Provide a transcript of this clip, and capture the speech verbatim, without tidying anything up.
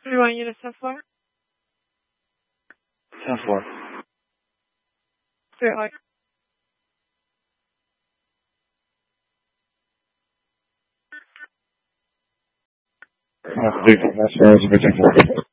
You want you to ten four? ten four. Straight like. Uh, please, that's where I was a bit